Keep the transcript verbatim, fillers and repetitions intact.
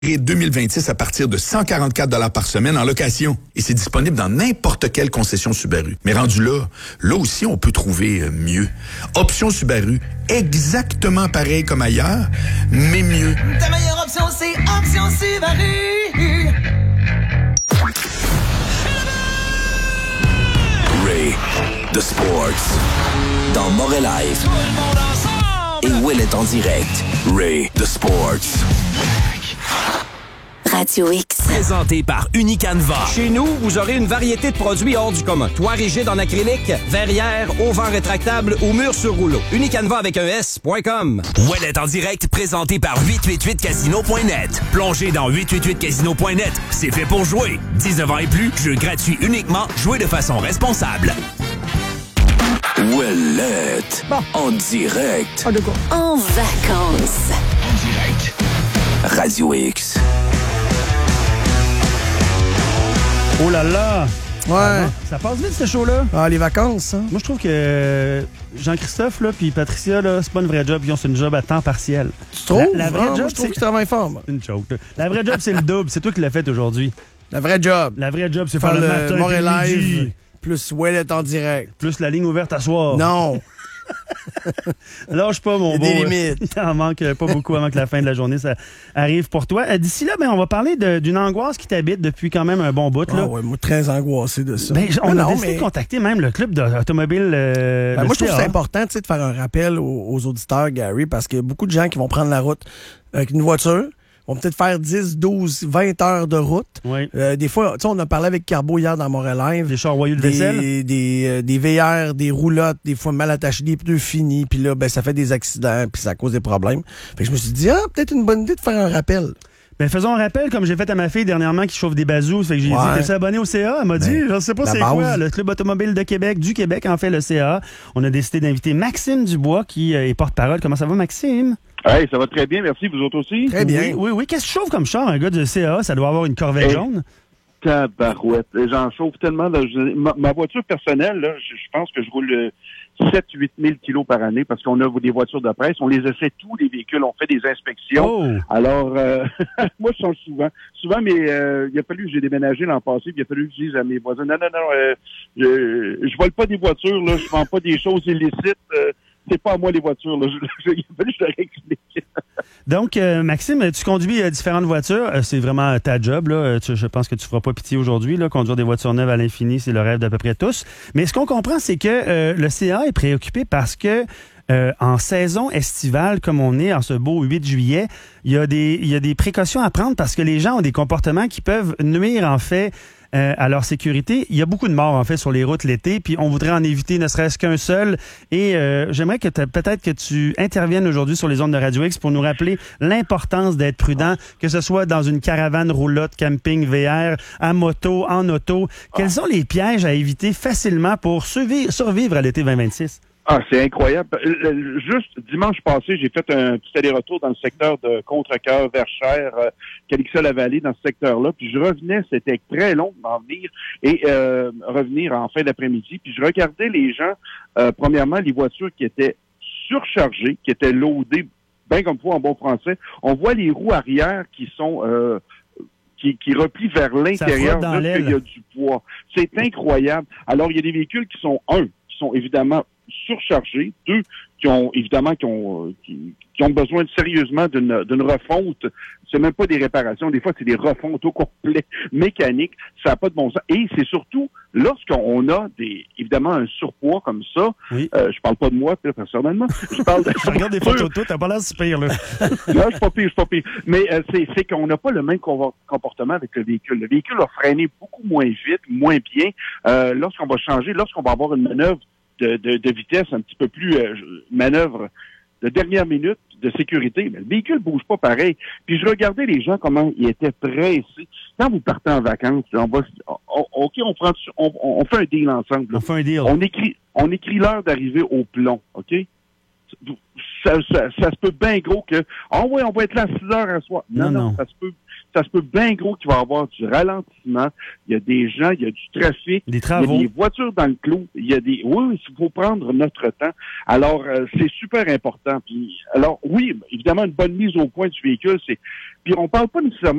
deux mille vingt-six à partir de cent quarante-quatre dollars par semaine en location. Et c'est disponible dans n'importe quelle concession Subaru. Mais rendu là, là aussi, on peut trouver mieux. Option Subaru, exactement pareil comme ailleurs, mais mieux. Ta meilleure option, c'est Option Subaru. Ray, The Sports, dans Montréal Live. Et Will est en direct. Ray, The Sports. Radio X. Présenté par Unicanva. Chez nous, vous aurez une variété de produits hors du commun. Toit rigide en acrylique, verrière, auvent rétractable ou mur sur rouleau. Unicanva avec un S point com. Well est en direct, présenté par huit cent quatre-vingt-huit casino point net. Plongez dans huit cent quatre-vingt-huit casino point net. C'est fait pour jouer. dix-neuf ans et plus, jeu gratuit uniquement, jouez de façon responsable. Ouellette. Bon. En direct. En, de quoi? En vacances. En direct. Radio X. Oh là là! Ouais. Ça, ça passe vite, ce show-là. Ah, les vacances, hein? Moi, je trouve que Jean-Christophe, là, puis Patricia, là, c'est pas une vraie job. Ils ont, c'est une job à temps partiel. Tu trouves? La, la vraie ah, job, moi, je trouve c'est... que tu travailles fort, moi. C'est une joke, là. La vraie job, c'est le double. C'est toi qui l'as fait aujourd'hui. La vraie job. La vraie job, c'est faire, faire le, le matin, Montréal puis le midi. Live, plus Ouellette en direct. Plus la ligne ouverte à soir. Non. Lâche pas, mon beau. Il y a des limites. Il en manque pas beaucoup avant que la fin de la journée ça arrive pour toi. Euh, d'ici là, ben, on va parler de, d'une angoisse qui t'habite depuis quand même un bon bout. Là. Ah ouais, moi, très angoissé de ça. Ben, on mais a non, décidé mais... de contacter même le club d'automobile. Euh, ben, moi, je trouve C A. que c'est important de faire un rappel aux, aux auditeurs, Gary, parce qu'il y a beaucoup de gens qui vont prendre la route avec une voiture. On peut peut-être faire dix, douze, vingt heures de route. Oui. Euh, des fois, tu sais, on a parlé avec Carbo hier dans Montréal Live. Des chars royaux de des, vaisselle. Des, euh, des V R, des roulottes, des fois mal attachées, des pneus finis. Puis là, ben, ça fait des accidents, puis ça cause des problèmes. Fait que je me suis dit, ah, peut-être une bonne idée de faire un rappel. Ben, faisons un rappel, comme j'ai fait à ma fille dernièrement qui chauffe des bazous. Fait que j'ai ouais. dit, t'es abonné au C A? Elle m'a dit, ben, je sais pas c'est base. quoi, le Club automobile de Québec, du Québec, en fait, le C A. On a décidé d'inviter Maxime Dubois, qui euh, est porte-parole. Comment ça va, Maxime? Hey, ça va très bien, merci. Vous autres aussi? Très bien. Oui, oui, oui. Qu'est-ce que tu chauffes comme char, un gars du C A? Ça doit avoir une Corvette hey. jaune. Tabarouette. J'en chauffe tellement. Là, je, ma, ma voiture personnelle, là, je, je pense que je roule sept à huit mille kilos par année parce qu'on a des voitures de presse. On les essaie tous les véhicules. On fait des inspections. Oh. Alors, euh, moi, je change souvent. Souvent, mais euh, il a fallu que j'ai déménagé l'an passé. Puis il a fallu que je dise à mes voisins, non, non, non, euh, je, je vole pas des voitures. Là, je vends pas des choses illicites. Euh, c'est pas à moi les voitures. Là. Je, je, il a fallu que je leur explique. Donc, euh, Maxime, tu conduis euh, différentes voitures. Euh, c'est vraiment ta job. Là. Tu, je pense que tu feras pas pitié aujourd'hui. Là. Conduire des voitures neuves à l'infini, c'est le rêve d'à peu près tous. Mais ce qu'on comprend, c'est que euh, le C A est préoccupé parce que euh, en saison estivale, comme on est en ce beau huit juillet, il y a des, il y a des précautions à prendre parce que les gens ont des comportements qui peuvent nuire, en fait, Euh, à leur sécurité. Il y a beaucoup de morts, en fait, sur les routes l'été, puis on voudrait en éviter ne serait-ce qu'un seul. Et euh, j'aimerais que peut-être que tu interviennes aujourd'hui sur les ondes de Radio X pour nous rappeler l'importance d'être prudent, que ce soit dans une caravane, roulotte, camping, V R, à moto, en auto. Quels sont les pièges à éviter facilement pour survivre, survivre à l'été vingt vingt-six? Ah, c'est incroyable. Juste dimanche passé, j'ai fait un petit aller-retour dans le secteur de Contrecœur, Verchères, euh, Calixa-la-Vallée, dans ce secteur-là. Puis je revenais, c'était très long d'en venir et euh, revenir en fin d'après-midi. Puis je regardais les gens, euh, premièrement, les voitures qui étaient surchargées, qui étaient loadées, bien comme faut en bon français. On voit les roues arrière qui sont... Euh, Qui, qui replient vers l'intérieur parce qu'il y a du poids. C'est incroyable. Alors, il y a des véhicules qui sont, un, qui sont évidemment surchargés, deux, qui ont évidemment qui ont qui, qui ont besoin sérieusement d'une d'une refonte. C'est même pas des réparations, des fois c'est des refontes au complet mécaniques. Ça n'a pas de bon sens. Et c'est surtout lorsqu'on a des évidemment un surpoids comme ça. Oui. Euh, je parle pas de moi personnellement. Je parle de. Je regarde des photos de toi, t'as pas l'air si pire là. Non, je suis pas pire, je suis pas pire. Mais euh, c'est c'est qu'on n'a pas le même comportement avec le véhicule. Le véhicule a freiné beaucoup moins vite, moins bien. Euh, lorsqu'on va changer, lorsqu'on va avoir une manœuvre De, de, de vitesse un petit peu plus euh, manœuvre de dernière minute de sécurité, mais le véhicule bouge pas pareil. Puis je regardais les gens comment ils étaient pressés. Quand vous partez en vacances, on va, on, ok, on prend, on, on fait un deal ensemble. Là. On fait un deal. On écrit, on écrit l'heure d'arrivée au plomb, ok. ça, ça, ça se peut bien gros que, oh oui, on va être là à six heures un soir. Non, Non, non, non. ça se peut, ça se peut bien gros qu'il va y avoir du ralentissement. Il y a des gens, il y a du trafic. Des travaux. Il y a des voitures dans le clos. Il y a des, oui, il faut prendre notre temps. Alors, euh, c'est super important. Puis, alors, oui, évidemment, une bonne mise au point du véhicule, c'est, puis on parle pas nécessairement